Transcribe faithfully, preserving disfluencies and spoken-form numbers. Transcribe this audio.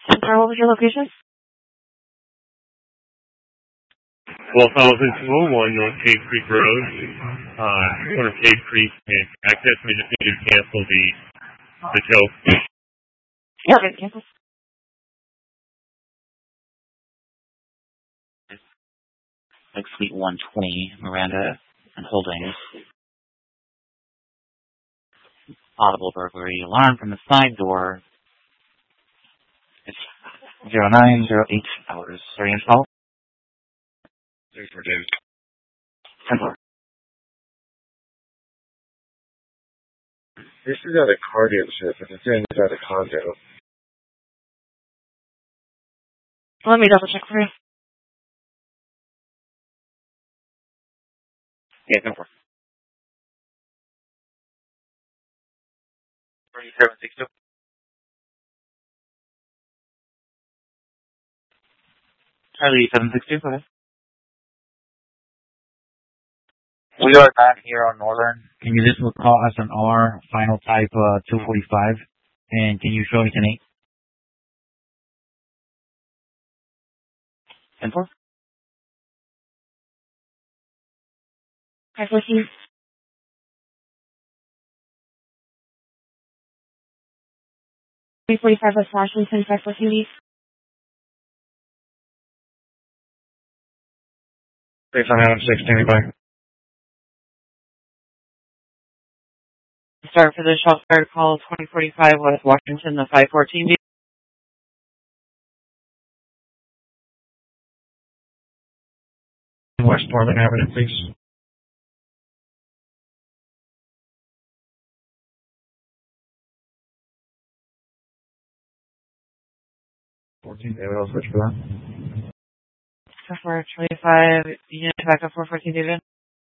I'm sorry, what was your location? twelve thousand two oh one North Cave Creek Road. Uh, corner of Cave Creek and access. We just need to cancel the the tow. Yeah, okay, cancel. Like Suite one twenty, Miranda and Holdings. Audible burglary alarm from the side door. It's zero nine zero eight hours. Sorry, install. Thanks for David. ten four. This is at a car dealership, but it's in at a condo. Let me double check for you. Yeah, ten four. thirty-seven sixty-two. Charlie seven six two, go ahead. We are back here on Northern. Can you just call us an R, final type uh, two forty-five, and can you show us an eight? ten four? five fourteen. three forty-five West Washington, five fourteen East. Based on Adam six, standing by. Start for the shop start call twenty forty-five West Washington, the five fourteen East. West Northern Avenue, please. fourteen, David, I'll switch for that. four twenty-five, unit back up four fourteen David.